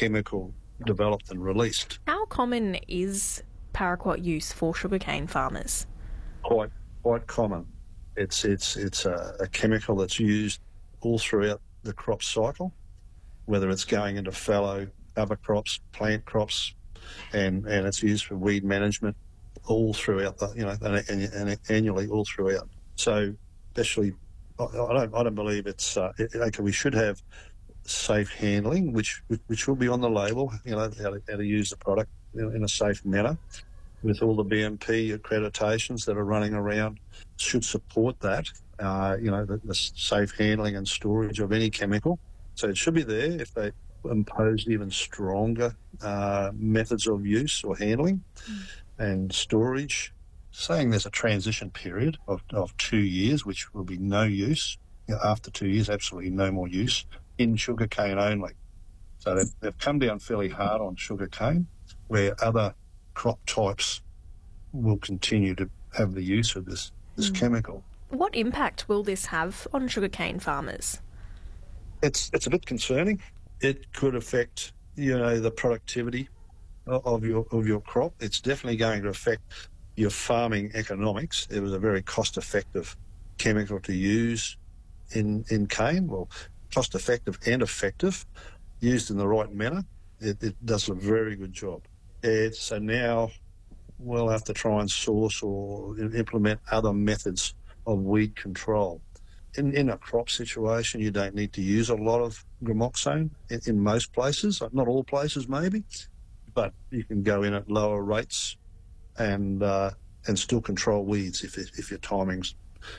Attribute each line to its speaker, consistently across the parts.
Speaker 1: chemical developed and released.
Speaker 2: How common is paraquat use for sugarcane farmers?
Speaker 1: Quite common. It's a chemical that's used all throughout the crop cycle, whether it's going into fallow, cover crops, plant crops, and it's used for weed management all throughout and annually all throughout. So especially, I don't believe it's okay. We should have safe handling, which will be on the label. How to use the product in a safe manner, with all the BMP accreditations that are running around, should support that. The safe handling and storage of any chemical. So it should be there. If they imposed even stronger methods of use or handling and storage, saying there's a transition period of 2 years, which will be no use. After 2 years, absolutely no more use in sugarcane only. So they've come down fairly hard on sugarcane, where other crop types will continue to have the use of this chemical.
Speaker 2: What impact will this have on sugarcane farmers?
Speaker 1: It's a bit concerning. It could affect the productivity of your crop. It's definitely going to affect your farming economics. It was a very cost-effective chemical to use in cane. Well, cost-effective and effective, used in the right manner. It does a very good job. So now we'll have to try and source or implement other methods of weed control. In a crop situation, you don't need to use a lot of gramoxone in most places, not all places maybe, but you can go in at lower rates and still control weeds if your timing's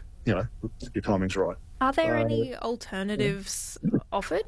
Speaker 1: right.
Speaker 2: Are there any alternatives offered?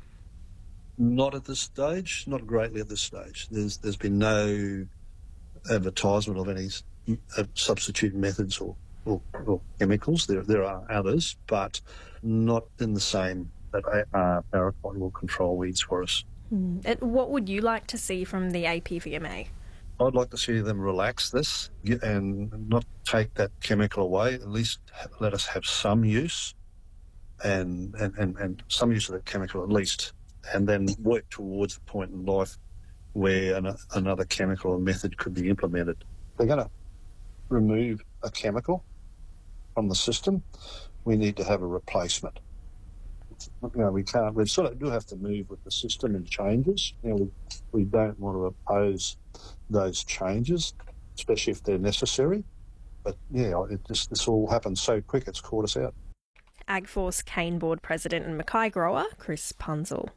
Speaker 1: Not at this stage, not greatly at this stage. There's been no advertisement of any substitute methods or chemicals. There are others, but not in the same that paraquat will control weeds for us.
Speaker 2: And what would you like to see from the APVMA?
Speaker 1: I'd like to see them relax this and not take that chemical away. At least let us have some use and some use of that chemical at least, and then work towards the point in life where another chemical or method could be implemented. They're going to remove a chemical from the system. We need to have a replacement. We can't. We sort of do have to move with the system and changes. We don't want to oppose those changes, especially if they're necessary. But this all happened so quick, it's caught us out.
Speaker 2: AgForce Cane Board President and Mackay grower Chris Punzel.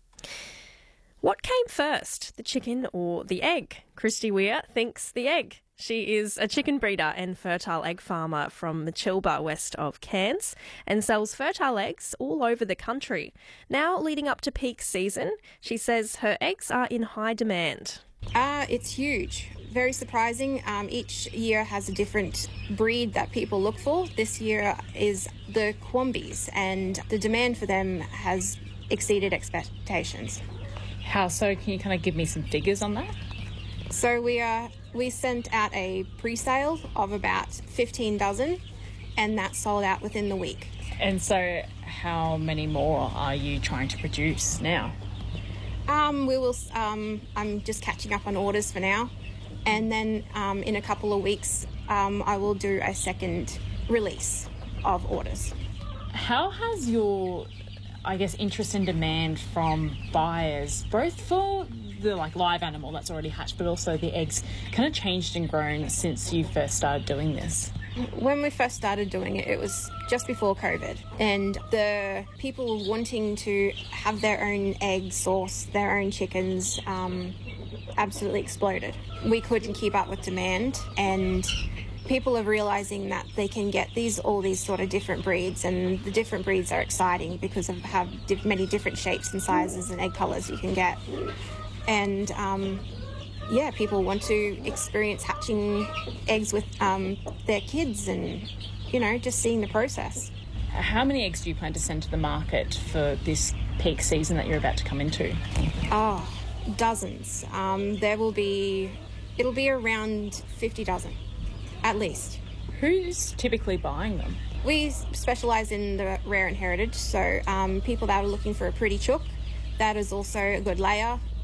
Speaker 2: What came first, the chicken or the egg? Christy Weir thinks the egg. She is a chicken breeder and fertile egg farmer from Machilba, west of Cairns, and sells fertile eggs all over the country. Now, leading up to peak season, she says her eggs are in high demand.
Speaker 3: It's huge. Very surprising. Each year has a different breed that people look for. This year is the Quambies, and the demand for them has exceeded expectations.
Speaker 4: How so? Can you kind of give me some figures on that?
Speaker 3: So we sent out a pre-sale of about 15 dozen, and that sold out within the week.
Speaker 4: And so how many more are you trying to produce now?
Speaker 3: I'm just catching up on orders for now, and then in a couple of weeks I will do a second release of orders.
Speaker 4: How has your, interest and demand from buyers, both for the live animal that's already hatched, but also the eggs, kind of changed and grown since you first started doing this?
Speaker 3: When we first started doing it, it was just before COVID, and the people wanting to have their own eggs, source their own chickens, absolutely exploded. We couldn't keep up with demand, and people are realising that they can get all these sort of different breeds, and the different breeds are exciting because of how many different shapes and sizes and egg colours you can get. And people want to experience hatching eggs with their kids and, just seeing the process.
Speaker 4: How many eggs do you plan to send to the market for this peak season that you're about to come into?
Speaker 3: Oh, dozens. It'll be around 50 dozen, at least.
Speaker 4: Who's typically buying them?
Speaker 3: We specialise in the rare and heritage, so people that are looking for a pretty chook that is also a good layer,